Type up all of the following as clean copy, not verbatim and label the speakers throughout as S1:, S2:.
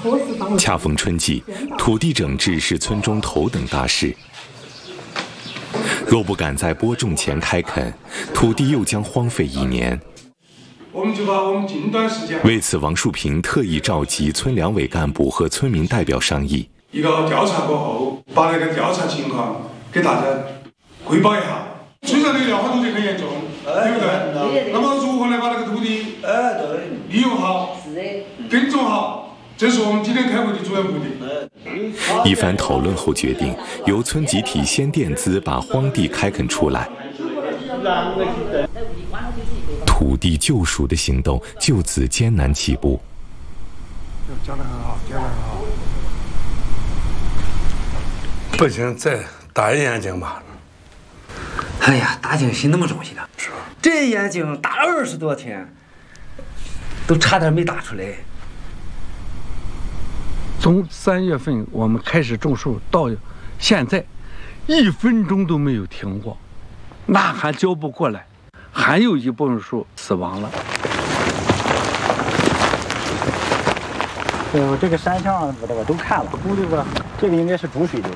S1: 恰逢春季，土地整治是村中头等大事。若不赶在播种前开垦，土地又将荒废1年。
S2: 我们就把我们近段时间，
S1: 为此，王树平特意召集村两委干部和村民代表商议。
S2: 一个调查过后，把那个调查情况给大家汇报一下。虽然那个廖化土地很严重，对不对？那么如何来把那个土地利用好、耕种好，这是我们今天开会的主要目的。
S1: 一番讨论后决定，由村集体先垫资把荒地开垦出来。土地救赎的行动就此艰难起步。
S2: 讲得很好，讲得很好。
S3: 不行，再打一眼睛吧。
S4: 哎呀，打井心那么重要的，
S3: 是吧？
S4: 这眼睛打了20多天，都差点没打出来。
S3: 从3月份我们开始种树到现在，1分钟都没有停过，那还交不过来，还有一部分树死亡了。
S5: 对，我这个山上我都看了，估计吧，这个应该是主水流。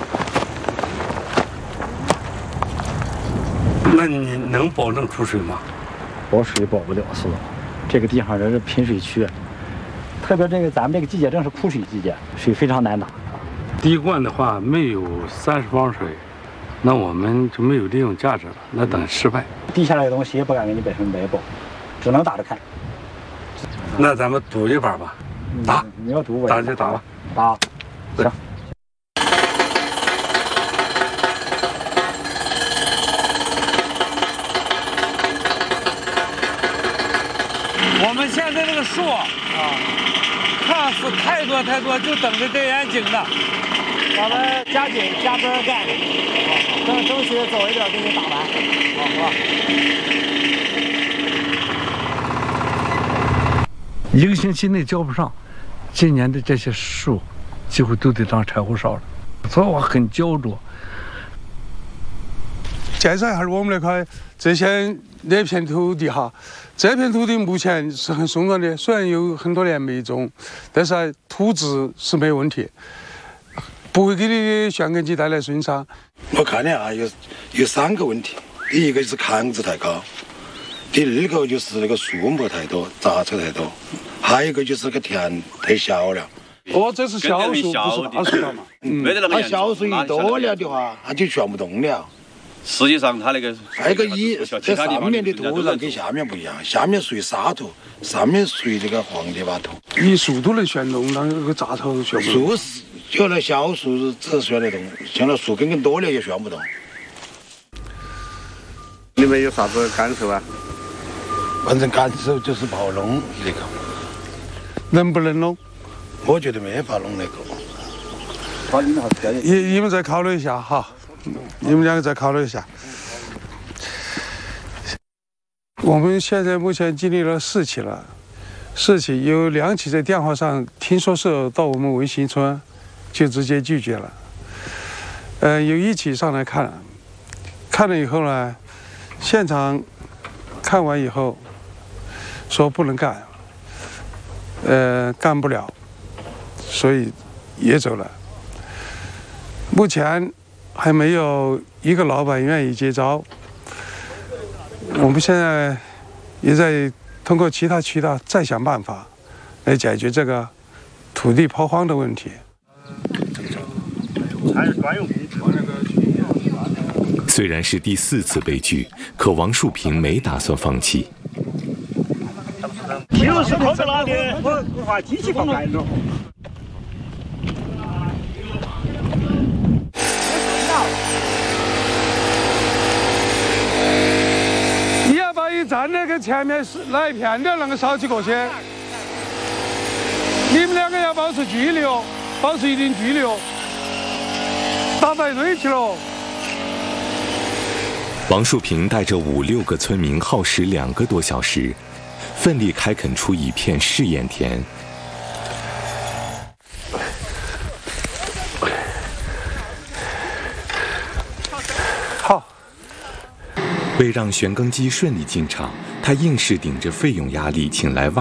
S3: 那你能保证出水吗？
S5: 保水保不了，是吧？这个地方这是贫水区，特别咱们这个季节正是枯水季节，水非常难打。
S3: 滴灌的话没有30方水，那我们就没有利用价值了，那等失败。
S5: 地下来的东西谁也不敢给你100%保，只能打着看。
S3: 那咱们赌一把吧，打！
S5: 你要赌我
S3: 打就打吧，
S5: 打，行。
S3: 我们现在这个树看似太多，就等着这眼井呢。
S5: 我们加紧加班干，争取早一点给你打完，好吧
S3: ？1个星期内交不上，今年的这些树几乎都得当柴火烧了，所以我很焦灼。
S2: 介绍一下我们那块那片土地哈，这片土地目前是很松软的，虽然有很多年没种，但是土质是没问题，不会给你旋根基带来损伤。
S6: 我看了啊，有3个问题，第一个就是抗质太高，第二个就是那个树木太多，杂草太多，还有一个就是个田太小了。
S2: 哦，这是小树，不是大树了嘛？
S6: 它小树一多了的话，它就旋不动了。
S7: 实际上，它那个
S6: 还有个这上面的土壤跟下面不一样，下面属于沙土，上面属于这个黄泥巴土。
S2: 你树都能旋动，那个杂草旋不动。
S6: 树是就那小树只旋得动，像那树根多了也旋不动。
S8: 你们有啥子感受啊？
S6: 反正感受就是不好弄那个。
S2: 能不能弄？
S6: 我觉得没法弄那个。
S2: 你们再考虑一下哈。你们2个再考虑一下。我们现在目前经历了4起了，4起有2起在电话上听说是到我们文新村，就直接拒绝了。有1起上来看了以后呢，现场看完以后说不能干，干不了，所以也走了。目前还没有一个老板愿意接招，我们现在也在通过其他渠道再想办法来解决这个土地抛荒的问题。
S1: 虽然是第4次被拒，可王树平没打算放弃。
S5: 就是靠着那个我把机器放开了。
S2: 你要把一站那个前面是那一片的那个烧起过去，你们2个要保持距离哦，保持一定距离哦，打在一堆去了。
S1: 王树平带着5、6个村民耗时2个多小时，奋力开垦出一片试验田。
S2: 好。
S1: 为让旋耕机顺利进场，他硬是顶着费用压力请来